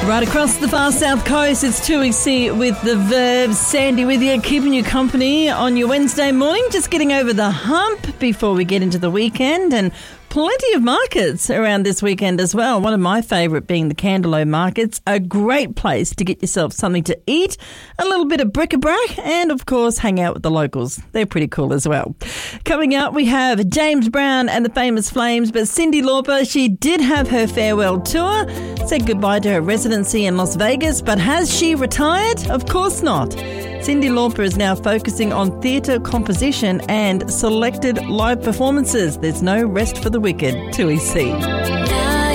Right across the far south coast, it's 2EC with the Verbs. Sandy with you, keeping you company on your Wednesday morning. Just getting over the hump before we get into the weekend, and plenty of markets around this weekend as well. One of my favourite being the Candelo markets. A great place to get yourself something to eat, a little bit of bric-a-brac, and of course hang out with the locals. They're pretty cool as well. Coming up, we have James Brown and the Famous Flames, but Cyndi Lauper, she did have her farewell tour, said goodbye to her residency in Las Vegas, but has she retired? Of course not. Cyndi Lauper is now focusing on theatre composition and selected live performances. There's no rest for the wicked. 2EC.